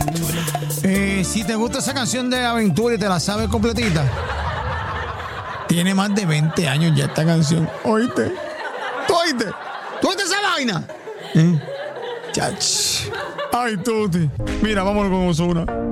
Si te gusta esa canción de Aventura y te la sabes completita, tiene más de 20 años ya esta canción. ¿Oíste? ¿Tú oíste? ¿Tú oíste esa vaina? Chach. Ay, Tuti. Mira, vámonos con Ozuna.